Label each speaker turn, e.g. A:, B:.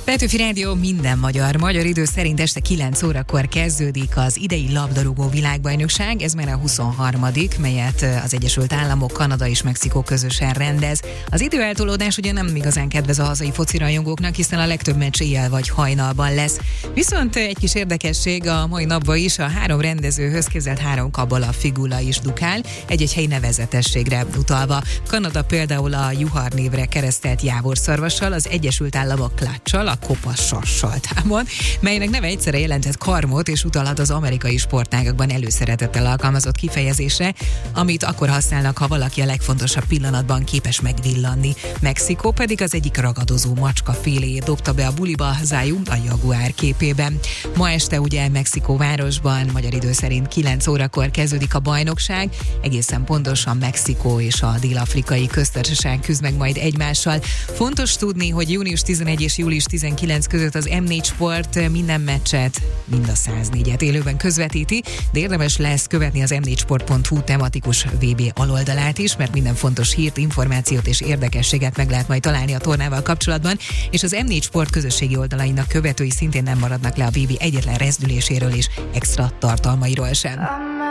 A: Petőfi Rádió, minden magyar idő szerint este 9 órakor kezdődik az idei labdarúgó világbajnokság, ez már a 23., melyet az Egyesült Államok, Kanada és Mexikó közösen rendez. Az időeltolódás ugye nem igazán kedvez a hazai focirajongóknak, hiszen a legtöbb meccs éjjel vagy hajnalban lesz. Viszont egy kis érdekesség a mai napban is, a 3 rendezőhöz képzelt 3 kabola figura is dukál, egy-egy helyi nevezetességre utalva. Kanada például a juhar névre keresztelt jávorszarvassal, az Egyesült Államok kláccsal, a kopasassal támad, melynek neve egyszerre jelentett karmot és utalhat az amerikai sportágakban előszeretettel alkalmazott kifejezésre, amit akkor használnak, ha valaki a legfontosabb pillanatban képes megvillanni. Mexikó pedig az egyik ragadozó macska féléjét dobta be a buliba, Zayu a jaguár képében. Ma este ugye Mexikó városban, magyar idő szerint 9 órakor kezdődik a bajnokság, egészen pontosan Mexikó és a Dél-Afrikai Köztársaság küzd meg majd egymással. Fontos tudni, hogy június 11 és július 19 között az M4 Sport minden meccset, mind a 104-et élőben közvetíti, de érdemes lesz követni az m4sport.hu tematikus VB aloldalát is, mert minden fontos hírt, információt és érdekességet meg lehet majd találni a tornával kapcsolatban, és az M4 Sport közösségi oldalainak követői szintén nem maradnak le a VB egyetlen rezdüléséről és extra tartalmairól sem.